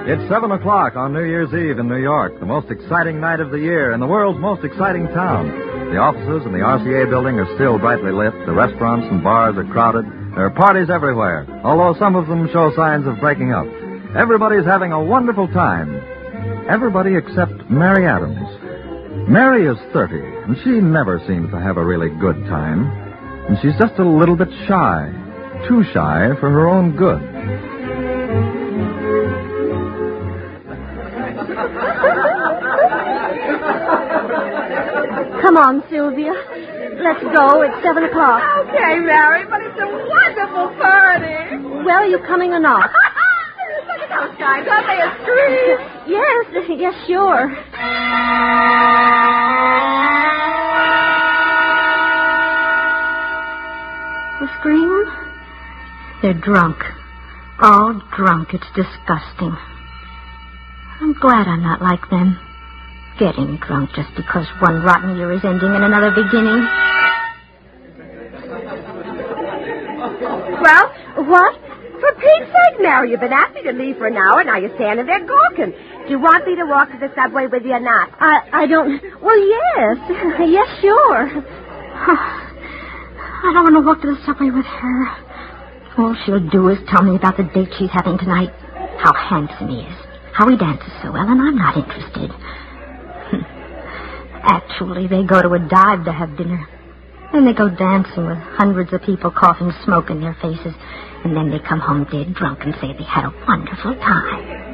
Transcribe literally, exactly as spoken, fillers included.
It's seven o'clock on New Year's Eve in New York, the most exciting night of the year in the world's most exciting town. The offices in the R C A building are still brightly lit. The restaurants and bars are crowded. There are parties everywhere, although some of them show signs of breaking up. Everybody's having a wonderful time. Everybody except Mary Adams. Mary is thirty, and she never seems to have a really good time. And she's just a little bit shy. Too shy for her own good. Come on, Sylvia. Let's go. It's seven o'clock. Okay, Mary, but it's a wonderful party. Well, are you coming or not? Look at those guys. Aren't they a scream? Yes, yes, sure. The scream? They're drunk. All drunk. It's disgusting. I'm glad I'm not like them. Getting drunk just because one rotten year is ending and another beginning. Well, what? For Pete's sake, Mary, you've been asking me to leave for an hour, now you're standing there gawking. Do you want me to walk to the subway with you or not? I, I don't... Well, yes. Yes, sure. I don't want to walk to the subway with her. All she'll do is tell me about the date she's having tonight. How handsome he is. How he dances so well, and I'm not interested. Actually, they go to a dive to have dinner. Then they go dancing with hundreds of people coughing smoke in their faces. And then they come home dead drunk and say they had a wonderful time.